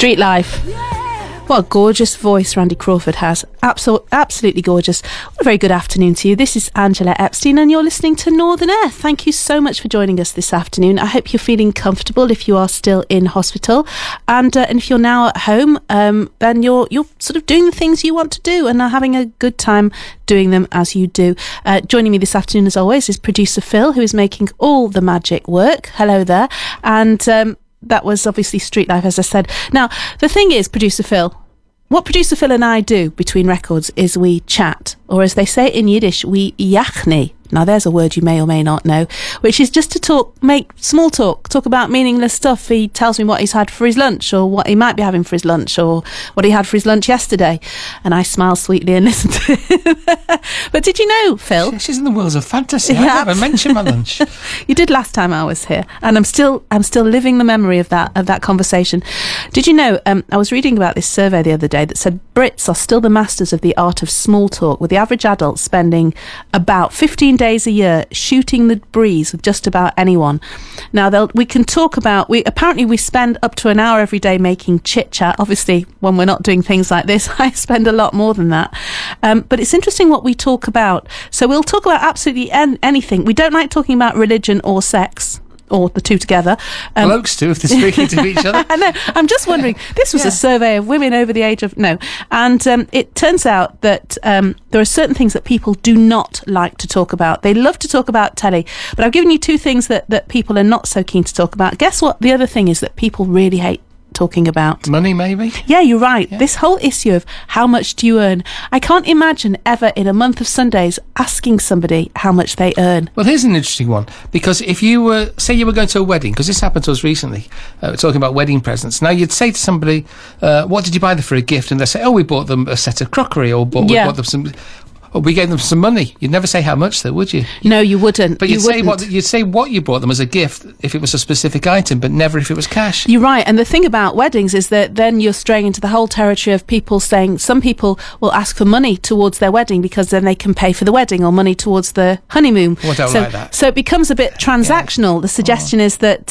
Street Life. What a gorgeous voice Randy Crawford has. Absolutely gorgeous. What a very good afternoon to you. This is Angela Epstein and you're listening to Northern Air. Thank you so much for joining us this afternoon. I hope you're feeling comfortable if you are still in hospital. And if you're now at home, then you're sort of doing the things you want to do and are having a good time doing them as you do. Joining me this afternoon, as always, is producer Phil, who is making all the magic work. Hello there. And that was obviously Street Life, as I said. Now, the thing is, producer Phil, what producer Phil and I do between records is we chat, or as they say in Yiddish, we yachni. Now, there's a word you may or may not know, which is just to make small talk about meaningless stuff. He tells me what he's had for his lunch, or what he might be having for his lunch, or what he had for his lunch yesterday. And I smile sweetly and listen to him. But did you know, Phil? She's in the worlds of fantasy. I never mentioned my lunch. You did last time I was here, and I'm still living the memory of that conversation. Did you know? I was reading about this survey the other day that said Brits are still the masters of the art of small talk, with the average adult spending about 15 days a year shooting the breeze with just about anyone. Now, we can talk about, we spend up to an hour every day making chit-chat. Obviously, when we're not doing things like this, I spend a lot more than that. But it's interesting what we talk about. So we'll talk about absolutely anything. We don't like talking about religion or sex, or the two together. Blokes do, if they're speaking to each other. I know. I'm just wondering, this was a survey of women over the age of... No. And it turns out that there are certain things that people do not like to talk about. They love to talk about telly. But I've given you two things that people are not so keen to talk about. Guess what the other thing is that people really hate talking about? Money, maybe? Yeah, you're right. Yeah. This whole issue of how much do you earn? I can't imagine ever in a month of Sundays asking somebody how much they earn. Well, here's an interesting one, because if you were, say you were going to a wedding, because this happened to us recently, talking about wedding presents. Now, you'd say to somebody, what did you buy them for a gift? And they say, oh, we bought them a set of crockery, or we bought them some... Or we gave them some money. You'd never say how much, though, would you? No, you wouldn't. But you'd say what you bought them as a gift if it was a specific item, but never if it was cash. You're right. And the thing about weddings is that then you're straying into the whole territory of people saying some people will ask for money towards their wedding because then they can pay for the wedding, or money towards the honeymoon. Well, I don't like that. So it becomes a bit transactional. Yeah. The suggestion is that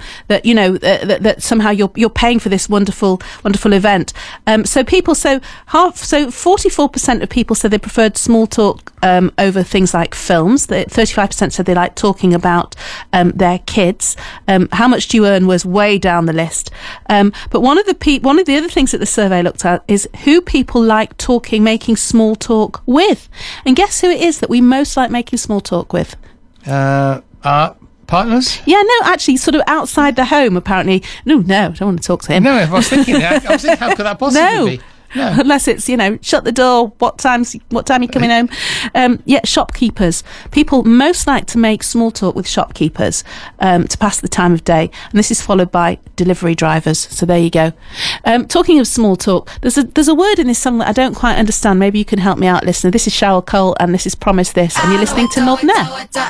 that somehow you're paying for this wonderful event. So 44% of people said they preferred small talk over things like films. 35% said they like talking about their kids. How much do you earn was way down the list. But one of the other things that the survey looked at is who people like making small talk with. And guess who it is that we most like making small talk with? Our partners? Yeah, no, actually, sort of outside the home, apparently. No, I don't want to talk to him. No, I was thinking, how could that possibly be? No. Unless it's, shut the door, what time are you coming home? Shopkeepers. People most like to make small talk with shopkeepers to pass the time of day. And this is followed by delivery drivers. So there you go. Talking of small talk, there's a word in this song that I don't quite understand. Maybe you can help me out, listener. This is Cheryl Cole and this is Promise This. And you're listening to Northern Air.